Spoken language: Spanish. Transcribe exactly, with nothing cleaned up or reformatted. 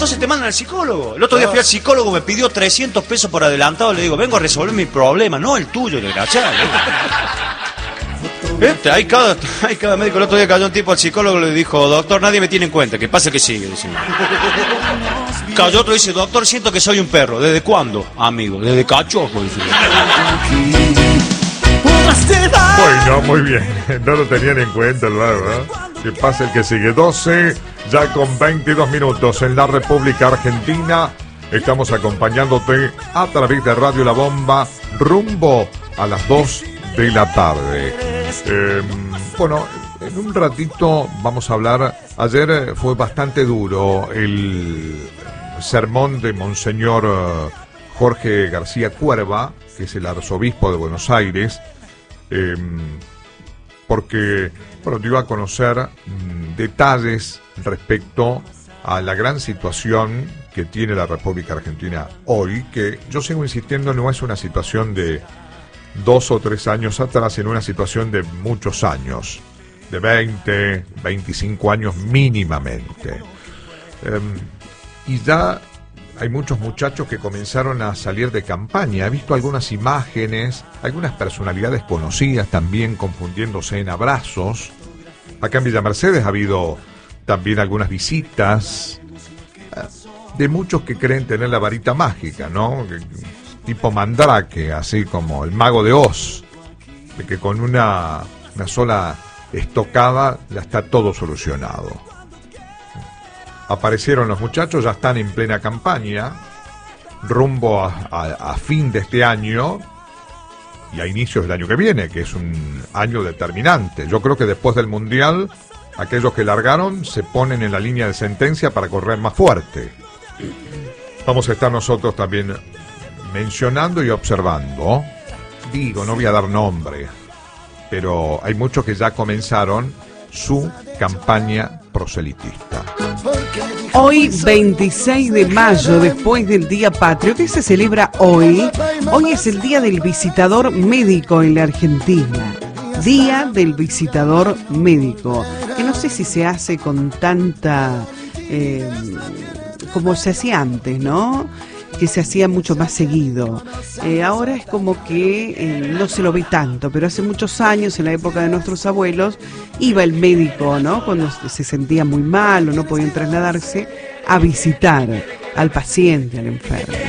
entonces te mandan al psicólogo. El otro día fui al psicólogo, me pidió trescientos pesos por adelantado, le digo, vengo a resolver mi problema, no el tuyo, desgraciado. Este, hay, cada, hay cada médico. El otro día cayó un tipo al psicólogo y le dijo, doctor, nadie me tiene en cuenta, que pasa que sigue. Dice. Cayó otro y dice, doctor, siento que soy un perro. ¿Desde cuándo? Amigo, desde cachojo. Dice. Bueno, muy bien. No lo tenían en cuenta, ¿verdad? Que pasa el que sigue. doce, ya con veintidós minutos en la República Argentina. Estamos acompañándote a través de Radio La Bomba, rumbo a las dos de la tarde. Eh, bueno, en un ratito vamos a hablar. Ayer fue bastante duro el sermón de Monseñor Jorge García Cuerva, que es el arzobispo de Buenos Aires, eh, porque bueno, dio a conocer mm, detalles respecto a la gran situación que tiene la República Argentina hoy, que yo sigo insistiendo no es una situación de dos o tres años atrás, en una situación de muchos años, de veinte, veinticinco años mínimamente. Eh, y ya hay muchos muchachos que comenzaron a salir de campaña. He visto algunas imágenes, algunas personalidades conocidas también confundiéndose en abrazos. Acá en Villa Mercedes ha habido también algunas visitas de muchos que creen tener la varita mágica, ¿no? Tipo Mandrake, así como el mago de Oz, de que con una, una sola estocada ya está todo solucionado. Aparecieron los muchachos, ya están en plena campaña, rumbo a, a, a fin de este año y a inicios del año que viene, que es un año determinante. Yo creo que después del Mundial, aquellos que largaron se ponen en la línea de sentencia para correr más fuerte. Vamos a estar nosotros también mencionando y observando. Digo, no voy a dar nombre, pero hay muchos que ya comenzaron su campaña proselitista. Hoy, veintiséis de mayo, después del Día Patrio, que se celebra hoy, hoy es el Día del Visitador Médico en la Argentina. Día del Visitador Médico, que no sé si se hace con tanta... Eh, como se hacía antes, ¿no? Que se hacía mucho más seguido. Eh, ahora es como que eh, no se lo ve tanto, pero hace muchos años, en la época de nuestros abuelos, iba el médico, ¿no? Cuando se sentía muy mal o no podían trasladarse, a visitar al paciente, al enfermo.